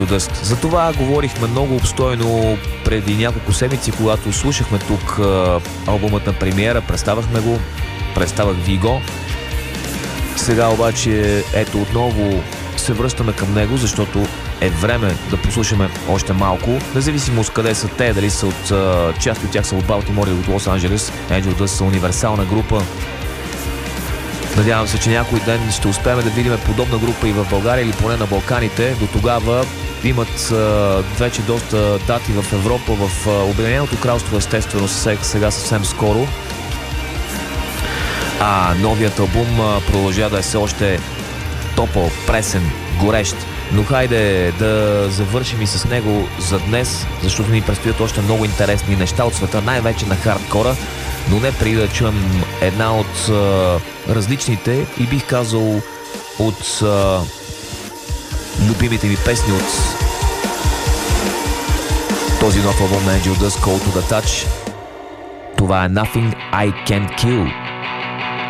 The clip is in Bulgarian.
Dust. За това говорихме много обстойно преди няколко седмици, когато слушахме тук албумът на премиера, представях ви го. Сега обаче ето отново се връщаме към него, защото е време да послушаме още малко. Независимо от къде са те, дали са от част от тях са от Балтимор или от Лос Анджелес, Angel Dust са универсална група. Надявам се, че някой ден ще успеем да видим подобна група и в България или поне на Балканите. До тогава имат вече доста дати в Европа, в Обединеното кралство, естествено сега съвсем скоро. А новият албум продължава да е все още топъл, пресен, горещ. Но хайде да завършим и с него за днес, защото ни предстоят още много интересни неща от света, най-вече на хардкора, но не преди да чуем една от различните и бих казал от любимите ми песни от този нов албум на Angel Dust, Call to the Touch. Това е Nothing I Can't Kill.